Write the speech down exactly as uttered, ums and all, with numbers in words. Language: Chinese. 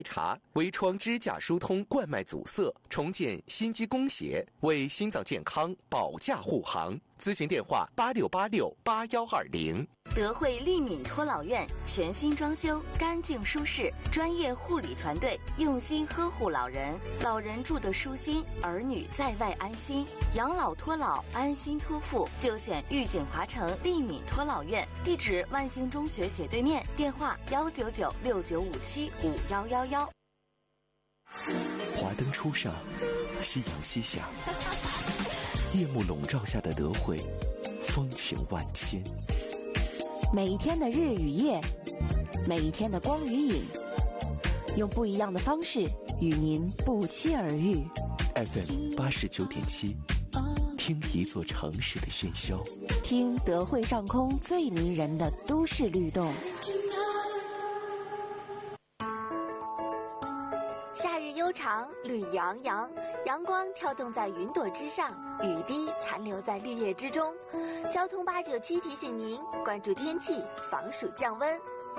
查微创支架疏通冠脉阻塞，重建心肌供血，为心脏健康保驾护航。咨询电话：八六八六八幺二零。 德惠利敏托老院全新装修，干净舒适，专业护理团队用心呵护老人，老人住得舒心，儿女在外安心。养老托老，安心托付，就选御景华城利敏托老院。地址：万兴中学斜对面，电话：幺九九六九五七五幺幺幺。 华灯初上，夕阳西下，夜幕笼罩下的德惠，风情万千。 每一天的日与夜，每一天的光与影，用不一样的方式与您不期而遇。 F M 八十九点七，听一座城市的喧嚣， 听德惠上空最迷人的都市律动。 夏日悠长，绿洋洋，阳光跳动在云朵之上，雨滴残留在绿叶之中。交通八九七提醒您关注天气，防暑降温。